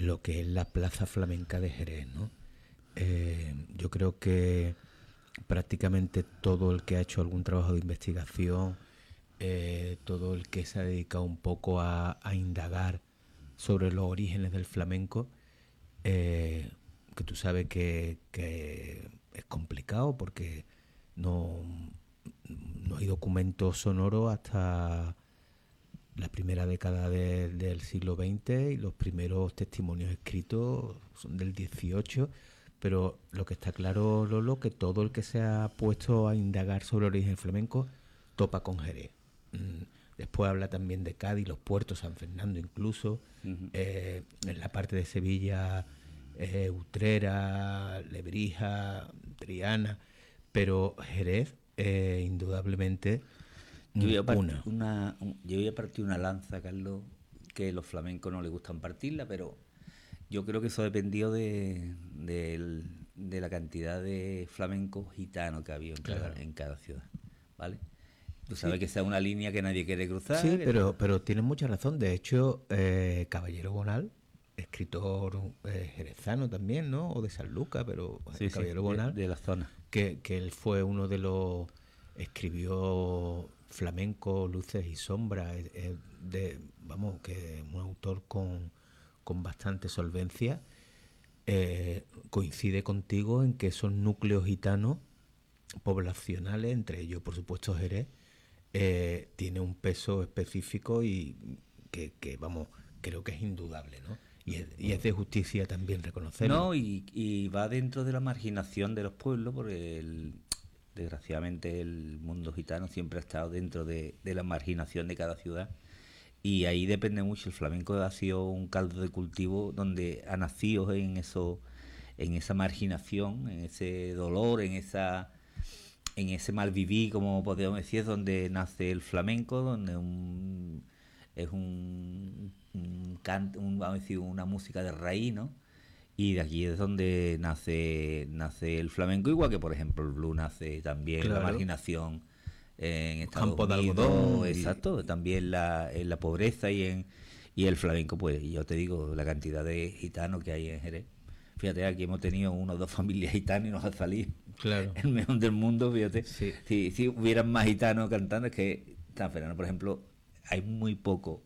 lo que es la Plaza Flamenca de Jerez, ¿no? Yo creo que prácticamente todo el que ha hecho algún trabajo de investigación, todo el que se ha dedicado un poco a indagar sobre los orígenes del flamenco, que tú sabes que es complicado porque no hay documentos sonoros hasta la primera década del siglo XX, y los primeros testimonios escritos son del XVIII, pero lo que está claro, Lolo, que todo el que se ha puesto a indagar sobre el origen flamenco topa con Jerez. Después habla también de Cádiz, los puertos, San Fernando incluso, en la parte de Sevilla, Utrera, Lebrija, Triana, pero Jerez, indudablemente, Yo voy a partir una lanza, Carlos, que los flamencos no les gustan partirla, pero yo creo que eso dependió de la cantidad de flamencos gitanos que había en cada ciudad, ¿vale? Tú sabes que esa es una línea que nadie quiere cruzar. Sí, pero tienes mucha razón. De hecho, Caballero Bonal, escritor jerezano también, ¿no? O de San Lucas, pero sí, Caballero Bonal, de la zona. Que él fue uno de los... escribió flamenco, luces y sombras, vamos, que un autor con bastante solvencia. Coincide contigo en que esos núcleos gitanos poblacionales, entre ellos por supuesto Jerez, tiene un peso específico y que vamos, creo que es indudable, ¿no? Y es de justicia también reconocerlo. No, y va dentro de la marginación de los pueblos, porque desgraciadamente el mundo gitano siempre ha estado dentro de la marginación de cada ciudad, y ahí depende mucho. El flamenco ha sido un caldo de cultivo donde ha nacido en esa marginación, en ese dolor, en ese malvivir, como podemos decir, es donde nace el flamenco, donde es vamos a decir, una música de raíz, ¿no? Y de aquí es donde nace el flamenco, igual que por ejemplo el blues nace también, claro, la marginación en Estados Campo Unidos, de algodón, exacto, también en la pobreza, y el flamenco, pues yo te digo, la cantidad de gitanos que hay en Jerez. Fíjate, aquí hemos tenido 1 o 2 familias gitanas y nos ha salido, claro, el mejor del mundo, fíjate. Sí. Si hubieran más gitanos cantando, es que San Fernando, por ejemplo, hay muy poco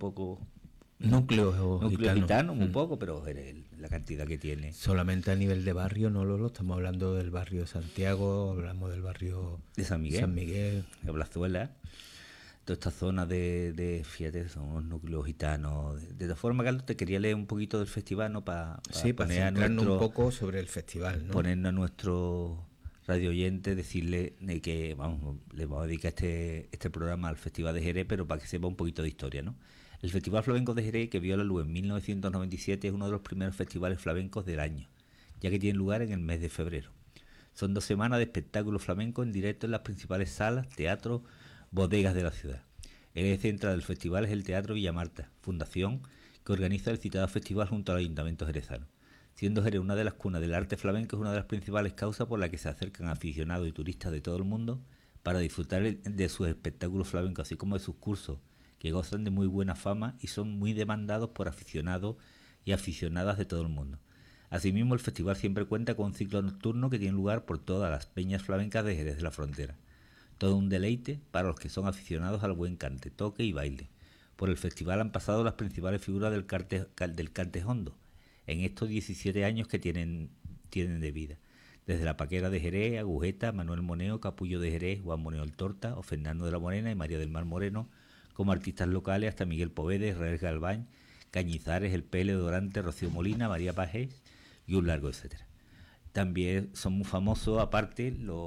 núcleos gitanos, muy poco, pero la cantidad que tiene. Solamente a nivel de barrio, no lo estamos hablando del barrio de Santiago, hablamos del barrio de San Miguel, de Blazuela. Toda esta zona fíjate, son unos núcleos gitanos. De todas formas, Carlos, te quería leer un poquito del festival, ¿no? Para centrarnos un poco sobre el festival, ¿no? Ponernos a nuestro radio oyente, decirle de que le vamos a dedicar este programa al Festival de Jerez, pero para que sepa un poquito de historia, ¿no? El Festival Flamenco de Jerez, que vio la luz en 1997, es uno de los primeros festivales flamencos del año, ya que tiene lugar en el mes de febrero. Son 2 semanas de espectáculos flamencos en directo en las principales salas, teatros, bodegas de la ciudad. El eje central del festival es el Teatro Villamarta, fundación que organiza el citado festival junto al Ayuntamiento jerezano. Siendo Jerez una de las cunas del arte flamenco, es una de las principales causas por las que se acercan aficionados y turistas de todo el mundo para disfrutar de sus espectáculos flamencos, así como de sus cursos, que gozan de muy buena fama y son muy demandados por aficionados y aficionadas de todo el mundo. Asimismo, el festival siempre cuenta con un ciclo nocturno que tiene lugar por todas las peñas flamencas de Jerez de la Frontera. Todo un deleite para los que son aficionados al buen cante, toque y baile. Por el festival han pasado las principales figuras del cante hondo en estos 17 años que tienen de vida. Desde la Paquera de Jerez, Agujeta, Manuel Moneo, Capullo de Jerez, Juan Moneo el Torta o Fernando de la Morena y María del Mar Moreno, como artistas locales hasta Miguel Poveda, Israel Galván, Cañizares, El Pele, Dorante, Rocío Molina, María Pajés y un largo etcétera. También son muy famosos, aparte,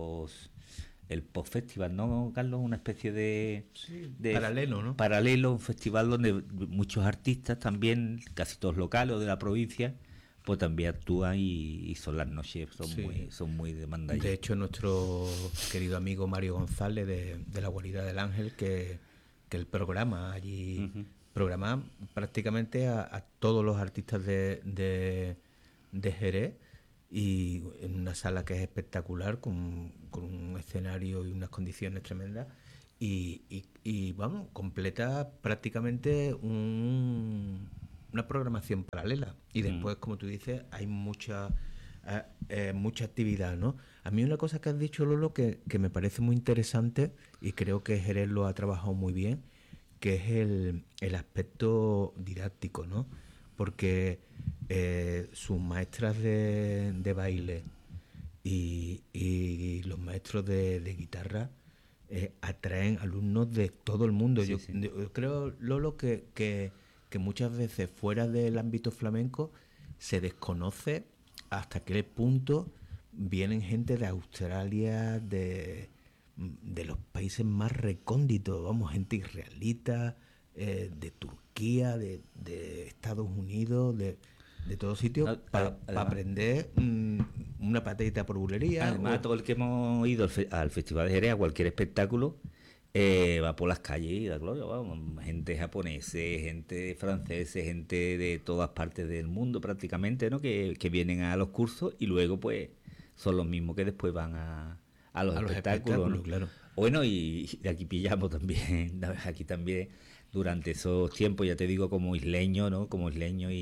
el post-festival, ¿no, Carlos? Una especie de paralelo, ¿no? Paralelo, un festival donde muchos artistas también, casi todos locales o de la provincia, pues también actúan y son las noches, son muy demandadas. De hecho, nuestro querido amigo Mario González de la Guarida del Ángel, que el programa allí, programa prácticamente a todos los artistas de Jerez, y en una sala que es espectacular, con un escenario y unas condiciones tremendas, y vamos, completa prácticamente un una programación paralela. Y después, como tú dices, hay mucha actividad, ¿no? A mí una cosa que has dicho, Lolo, que me parece muy interesante, y creo que Jerez lo ha trabajado muy bien, que es el aspecto didáctico, ¿no? Porque sus maestras de baile y los maestros de guitarra atraen alumnos de todo el mundo. Sí, Yo, sí. yo creo, Lolo, que muchas veces fuera del ámbito flamenco se desconoce hasta qué punto vienen gente de Australia, de los países más recónditos, vamos, gente israelita, de Turquía, de Estados Unidos, de todos sitios, No, para además, aprender una patadita por bulería. además, todo el que hemos ido al Festival de Jerez, a cualquier espectáculo, va por las calles y da gloria, vamos, gente japonesa, gente francesa, gente de todas partes del mundo prácticamente, ¿no? Que vienen a los cursos y luego pues son los mismos que después van a los A los espectáculos, ¿no? espectáculos, claro. Bueno, y de aquí pillamos también, aquí también, durante esos tiempos, ya te digo, como isleño, ¿no? Como isleño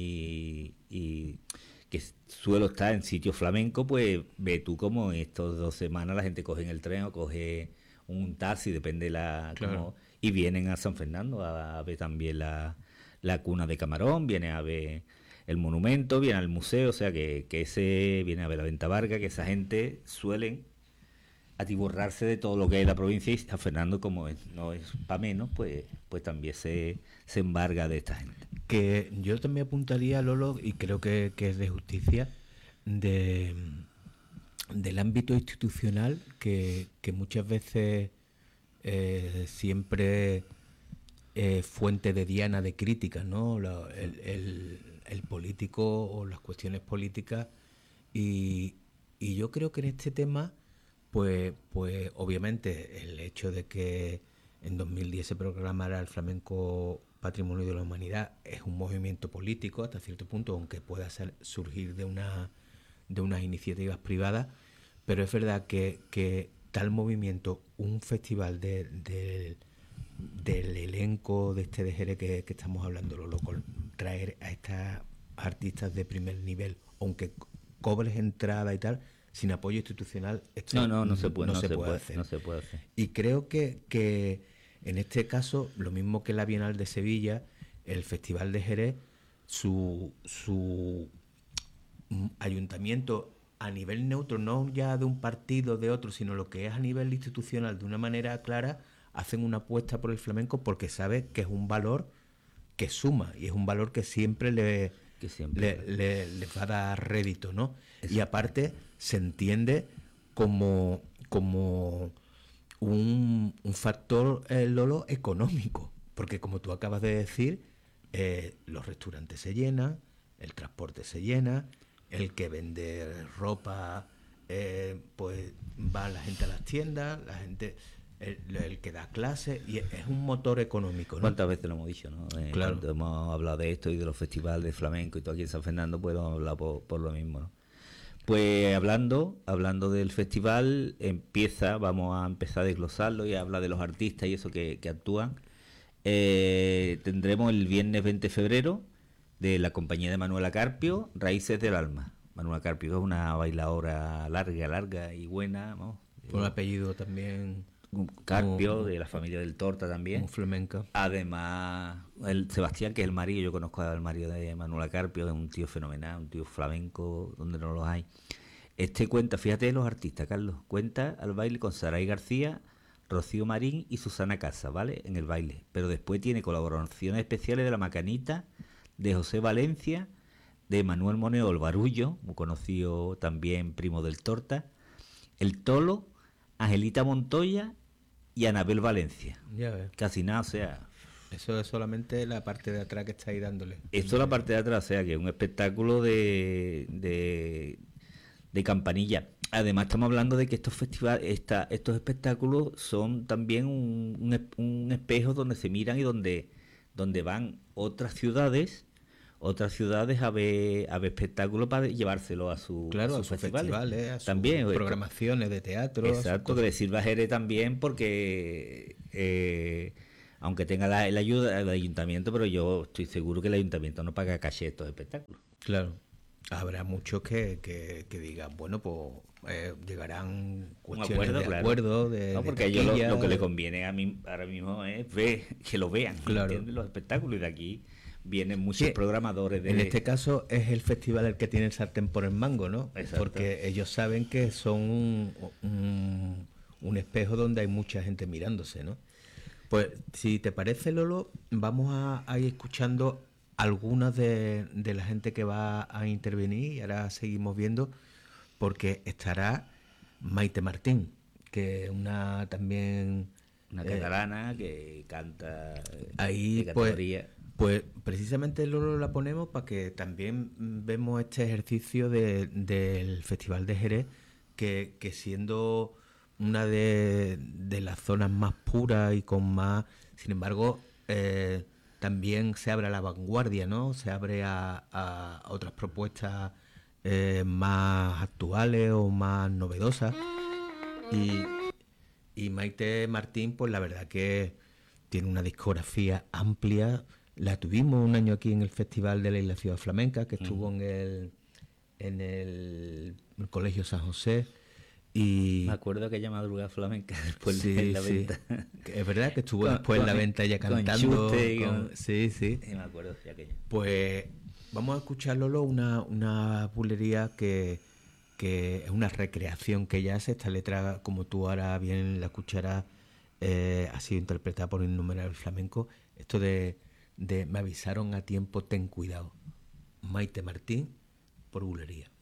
y que suelo estar en sitios flamencos, pues ve tú como en estas 2 semanas la gente coge en el tren o coge un taxi, depende Claro. y vienen a San Fernando a ver también la cuna de Camarón, vienen a ver el monumento, vienen al museo, o sea que ese viene a ver la Venta Varga, que esa gente suelen atiborrarse de todo lo que es la provincia, y San Fernando, como no es para menos, pues también se embarga de esta gente. Que yo también apuntaría, Lolo, y creo que es de justicia, de, del ámbito institucional que muchas veces siempre fuente de diana de críticas, ¿no? El político o las cuestiones políticas. Y, y yo creo que en este tema, pues obviamente el hecho de que en 2010 se proclamara el flamenco Patrimonio de la Humanidad es un movimiento político hasta cierto punto, aunque pueda surgir de unas iniciativas privadas, pero es verdad que tal movimiento, un festival del elenco de este de Jerez que estamos hablando, lo loco, traer a estas artistas de primer nivel, aunque cobres entrada y tal, sin apoyo institucional, esto No se puede, no se puede hacer. no se puede hacer. Y creo que en este caso, lo mismo que la Bienal de Sevilla, el Festival de Jerez, su ayuntamiento a nivel neutro, no ya de un partido de otro, sino lo que es a nivel institucional, de una manera clara, hacen una apuesta por el flamenco porque sabe que es un valor que suma y es un valor que siempre Que siempre. le va a dar rédito, ¿no? Eso. Y aparte se entiende como un factor, Lolo, económico, porque como tú acabas de decir, los restaurantes se llenan, el transporte se llena, el que vende ropa, pues va la gente a las tiendas, la gente, el que da clases, y es un motor económico, ¿no? ¿Cuántas veces lo hemos dicho, no? Claro. Cuando hemos hablado de esto y de los festivales de flamenco y todo aquí en San Fernando, pues hemos hablado por lo mismo, ¿no? Pues hablando del festival, vamos a empezar a desglosarlo y a hablar de los artistas y eso que actúan. Tendremos el viernes 20 de febrero de la compañía de Manuela Carpio, Raíces del Alma. Manuela Carpio es una bailadora larga y buena, ¿no? Por apellido también. Carpio, de la familia del Torta también. Un flamenca. Además, el Sebastián, que es el marido, yo conozco al marido de Manuela Carpio, es un tío fenomenal, un tío flamenco donde no los hay. Este cuenta, fíjate los artistas, Carlos, cuenta al baile con Saray García, Rocío Marín y Susana Casa, ¿vale? En el baile. Pero después tiene colaboraciones especiales de La Macanita, de José Valencia, de Manuel Moneo el Barullo, muy conocido también, primo del Torta, el Tolo, Angelita Montoya y Anabel Valencia. Ya ves. Casi nada, o sea... Eso es solamente la parte de atrás que estáis dándole. Esto es la parte de atrás, o sea que es un espectáculo de campanilla. Además estamos hablando de que estos festivales, estos espectáculos son también un espejo donde se miran y donde van otras ciudades a ver espectáculos para llevárselo a sus festivales, a sus también programaciones de teatro. Exacto, que le sirva a Jerez también porque aunque tenga la ayuda del ayuntamiento, pero yo estoy seguro que el ayuntamiento no paga caché estos espectáculos. Claro. Habrá muchos que digan, bueno, pues llegarán cuestiones de claro. acuerdo, No, porque a ellos lo que les conviene a mí ahora mismo es que lo vean, claro, ¿entiendes? Los espectáculos, y de aquí vienen muchos programadores de... En este caso es el festival el que tiene el sartén por el mango, ¿no? Exacto. Porque ellos saben que son un espejo donde hay mucha gente mirándose, ¿no? Pues si te parece, Lolo, vamos a ir escuchando algunas de la gente que va a intervenir, y ahora seguimos viendo, porque estará Maite Martín, que es una también... Una catalana que canta ahí, de pues, categoría. pues precisamente Lolo la ponemos para que también vemos este ejercicio del Festival de Jerez, que siendo una de las zonas más puras y con más... Sin embargo, también se abre a la vanguardia, ¿no? Se abre a otras propuestas más actuales o más novedosas. Y Maite Martín, pues la verdad que tiene una discografía amplia. La tuvimos un año aquí en el Festival de la Isla Ciudad Flamenca, que estuvo en el Colegio San José. Y me acuerdo aquella madrugada flamenca después sí, de la venta. Es verdad que estuvo después en la venta ya cantando. Sí. Sí, me acuerdo de aquello. Pues vamos a escuchar, Lolo, una bulería que es una recreación que ella hace. Esta letra, como tú ahora bien la escucharás, ha sido interpretada por un innumerable flamenco. Esto de me avisaron a tiempo, ten cuidado. Maite Martín, por bulería.